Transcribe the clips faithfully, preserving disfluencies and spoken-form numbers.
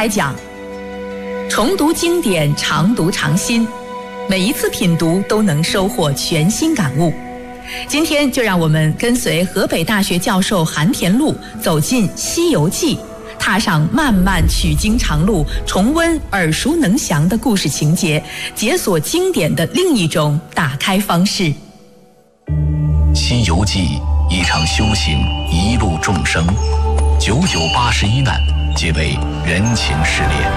开讲。重读经典，常读常新，每一次品读都能收获全新感悟。今天就让我们跟随河北大学教授韩田禄走进《西游记》，踏上漫漫取经长路，重温耳熟能详的故事情节，解锁经典的另一种打开方式。《 西游记》一场修行，一路众生，九九八十一难，皆为人情试炼。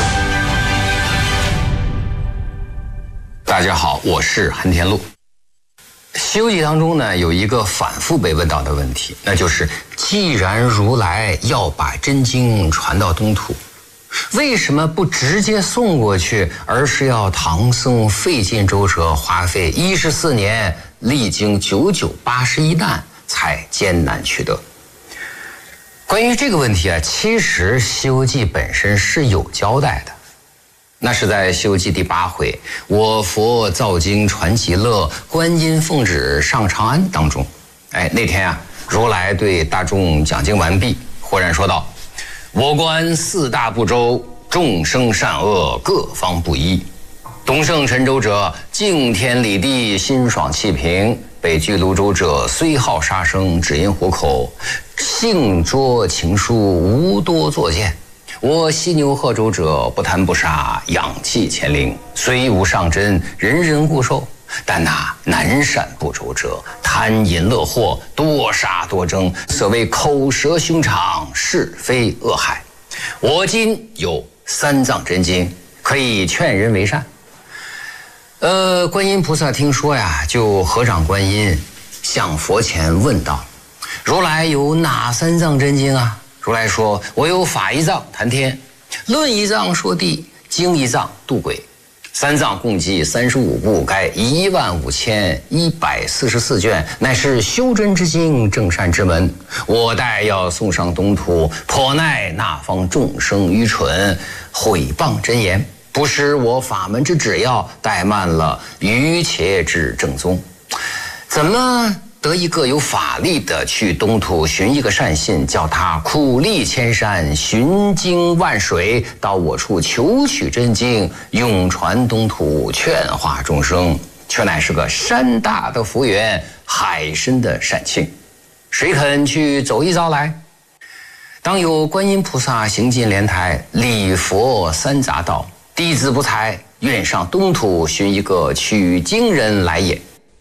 大家好，我是韩田禄。《西游记》当中呢，有一个反复被问到的问题，那就是既然如来要把真经传到东土，为什么不直接送过去，而是要唐僧费尽周折，花费一十四年，历经九九八十一难，才艰难取得？关于这个问题啊，其实《西游记》本身是有交代的。那是在《西游记》第八回“我佛造经传极乐，观音奉旨上长安”当中，哎，那天啊，如来对大众讲经完毕，忽然说道：“我观四大部洲，众生善恶各方不一。东胜神州者，敬天理地，心爽气平；北俱泸州者，虽好杀生，只因糊口，性拙情疏，无多作见。我西牛贺州者，不贪不杀，养气乾灵，虽无上真，人人固受。但那南赡部洲者，贪淫乐祸，多杀多争，所谓口舌凶长，是非恶害。我今有三藏真经，可以劝人为善。”呃，观音菩萨听说呀，就合掌观音，向佛前问道：“如来有哪三藏真经啊？”如来说：“我有法一藏谈天，论一藏说地，经一藏度鬼。三藏共计三十五部，该一万五千一百四十四卷，乃是修真之经，正善之门。我待要送上东土，颇奈那方众生愚蠢，毁谤真言，不失我法门之旨要，怠慢了愚切之正宗。怎么得一个有法力的去东土寻一个善信，叫他苦历千山，寻经万水，到我处求取真经，永传东土，劝化众生，却乃是个山大的福缘，海深的善庆。谁肯去走一遭来？”当有观音菩萨行进莲台，礼佛三匝道：“弟子不才，愿上东土寻一个取经人来也。”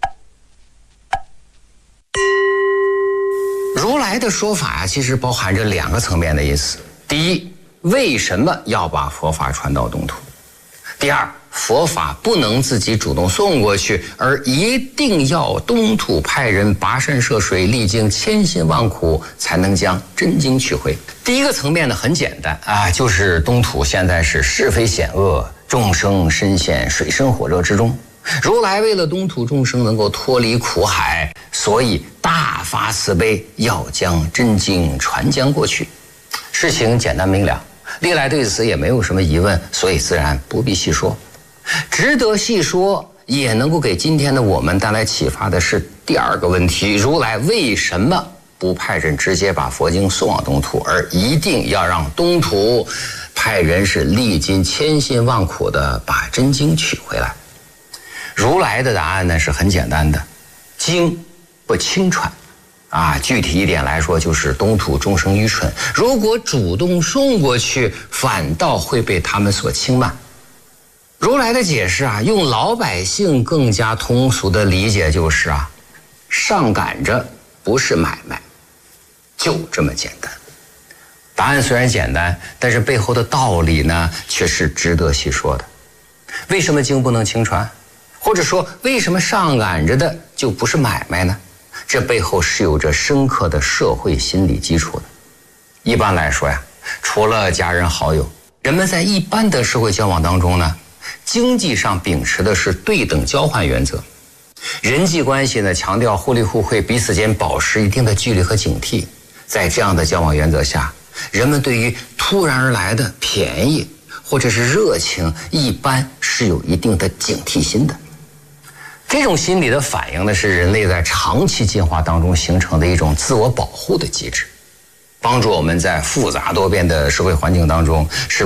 如来的说法呀，其实包含着两个层面的意思。第一，为什么要把佛法传到东土？第二，佛法不能自己主动送过去，而一定要东土派人跋山涉水，历经千辛万苦，才能将真经取回。第一个层面呢，很简单啊，就是东土现在是是非险恶，众生深陷水深火热之中。如来为了东土众生能够脱离苦海，所以大发慈悲，要将真经传将过去。事情简单明了，历来对此也没有什么疑问，所以自然不必细说。值得细说，也能够给今天的我们带来启发的是第二个问题：如来为什么不派人直接把佛经送往东土，而一定要让东土派人是历经千辛万苦的把真经取回来？如来的答案呢是很简单的，经不轻传啊，具体一点来说，就是东土众生愚蠢，如果主动送过去，反倒会被他们所轻慢。如来的解释啊，用老百姓更加通俗的理解就是啊，上赶着不是买卖，就这么简单。答案虽然简单，但是背后的道理呢，却是值得细说的。为什么经不能轻传？或者说，为什么上赶着的就不是买卖呢？这背后是有着深刻的社会心理基础的。一般来说呀，除了家人好友，人们在一般的社会交往当中呢，经济上秉持的是对等交换原则，人际关系呢强调互利互惠，彼此间保持一定的距离和警惕。在这样的交往原则下，人们对于突然而来的便宜或者是热情，一般是有一定的警惕心的。这种心理的反应呢，是人类在长期进化当中形成的一种自我保护的机制，帮助我们在复杂多变的社会环境当中是